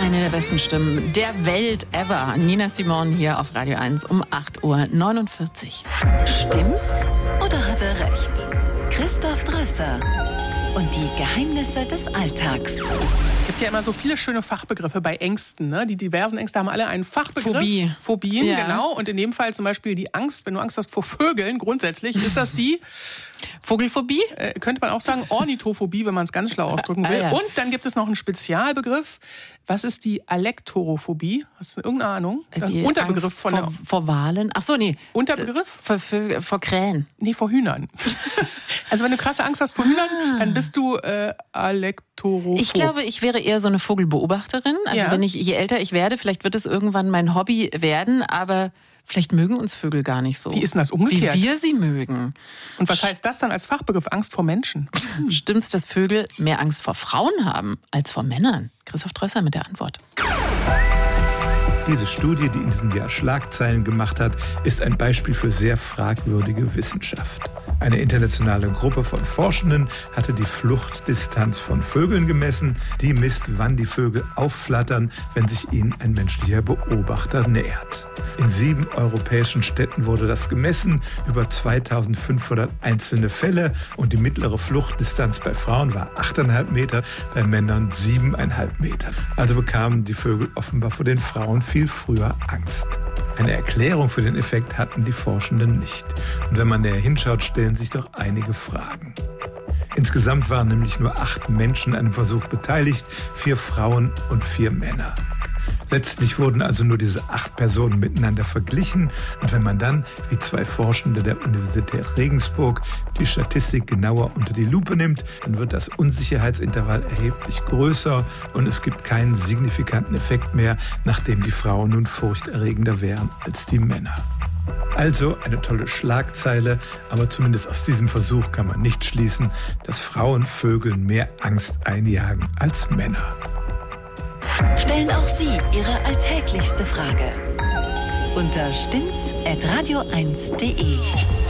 Eine der besten Stimmen der Welt ever. Nina Simone hier auf Radio 1 um 8:49 Uhr. Stimmt's oder hat er recht? Christoph Drösser und die Geheimnisse des Alltags. Es gibt ja immer so viele schöne Fachbegriffe bei Ängsten. Ne? Die diversen Ängste haben alle einen Fachbegriff. Phobien, ja. Genau. Und in dem Fall zum Beispiel die Angst, wenn du Angst hast vor Vögeln, grundsätzlich ist das die Vogelphobie? Könnte man auch sagen Ornithophobie, wenn man es ganz schlau ausdrücken will. Ja. Und dann gibt es noch einen Spezialbegriff. Was ist die Alektorophobie? Hast du irgendeine Ahnung? Die Unterbegriff Angst von vor Walen? Ach so, nee. Unterbegriff? Vor Krähen. Nee, vor Hühnern. Also wenn du krasse Angst hast vor Hühnern, dann bist du Alektorophob. Ich glaube, ich wäre eher so eine Vogelbeobachterin. Also je älter ich werde, vielleicht wird es irgendwann mein Hobby werden, aber vielleicht mögen uns Vögel gar nicht so. Wie ist denn das umgekehrt? Wie wir sie mögen. Und was heißt das dann als Fachbegriff? Angst vor Menschen? Stimmt's, dass Vögel mehr Angst vor Frauen haben als vor Männern? Christoph Drösser mit der Antwort. Diese Studie, die in diesem Jahr Schlagzeilen gemacht hat, ist ein Beispiel für sehr fragwürdige Wissenschaft. Eine internationale Gruppe von Forschenden hatte die Fluchtdistanz von Vögeln gemessen. Die misst, wann die Vögel aufflattern, wenn sich ihnen ein menschlicher Beobachter nähert. In 7 europäischen Städten wurde das gemessen, über 2500 einzelne Fälle. Und die mittlere Fluchtdistanz bei Frauen war 8,5 Meter, bei Männern 7,5 Meter. Also bekamen die Vögel offenbar vor den Frauen viel früher Angst. Eine Erklärung für den Effekt hatten die Forschenden nicht. Und wenn man näher hinschaut, stellen sich doch einige Fragen. Insgesamt waren nämlich nur 8 Menschen an dem Versuch beteiligt, 4 Frauen und 4 Männer. Letztlich wurden also nur diese 8 Personen miteinander verglichen. Und wenn man dann, wie 2 Forschende der Universität Regensburg, die Statistik genauer unter die Lupe nimmt, dann wird das Unsicherheitsintervall erheblich größer und es gibt keinen signifikanten Effekt mehr, nachdem die Frauen nun furchterregender wären als die Männer. Also eine tolle Schlagzeile, aber zumindest aus diesem Versuch kann man nicht schließen, dass Frauen Vögeln mehr Angst einjagen als Männer. Stellen auch Sie Ihre alltäglichste Frage unter stimmt's@radio1.de.